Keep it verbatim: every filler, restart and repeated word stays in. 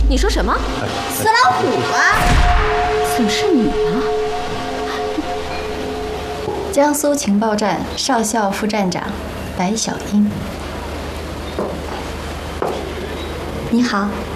你说什么？ 死老虎啊！ 怎么是你啊？ 江苏情报站少校副站长白小英。你好。